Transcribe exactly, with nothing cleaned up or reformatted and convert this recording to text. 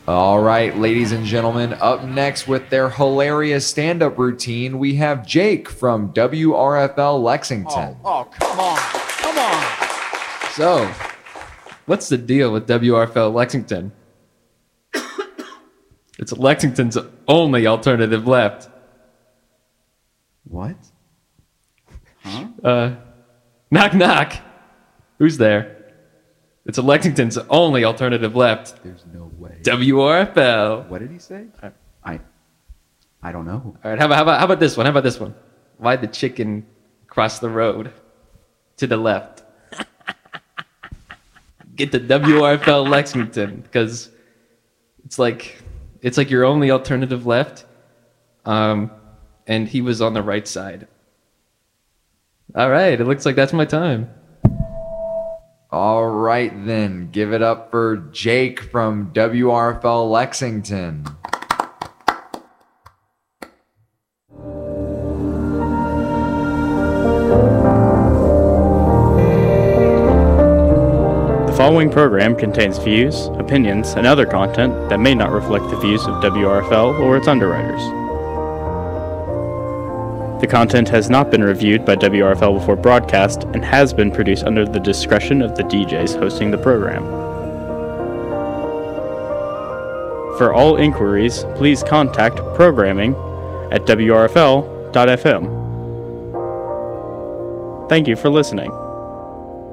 All right, ladies and gentlemen, up next with their hilarious stand-up routine, we have Jake from W R F L Lexington. Oh, oh come on. Come on. So, what's the deal with W R F L Lexington? It's Lexington's only alternative left. What? Huh? Uh, knock, knock. Who's there? It's Lexington's only alternative left. There's no way. W R F L. What did he say? I I don't know. All right, how about, how about how about this one? How about this one? Why'd the chicken cross the road to the left? Get the W R F L Lexington, because it's like it's like your only alternative left, um, and he was on the right side. All right, it looks like that's my time. All right, then. Give it up for Jake from W R F L Lexington. The following program contains views, opinions, and other content that may not reflect the views of W R F L or its underwriters. The content has not been reviewed by W R F L before broadcast and has been produced under the discretion of the D Js hosting the program. For all inquiries, please contact programming at W R F L dot F M. Thank you for listening.